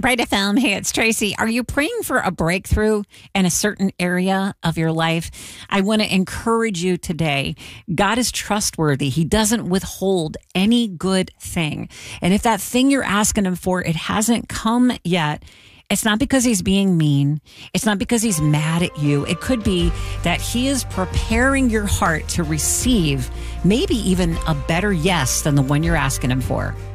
Bright FM. Hey, it's Tracy. Are you praying for a breakthrough in a certain area of your life? I want to encourage you today. God is trustworthy. He doesn't withhold any good thing. And if that thing you're asking him for, it hasn't come yet, it's not because he's being mean. It's not because he's mad at you. It could be that he is preparing your heart to receive maybe even a better yes than the one you're asking him for.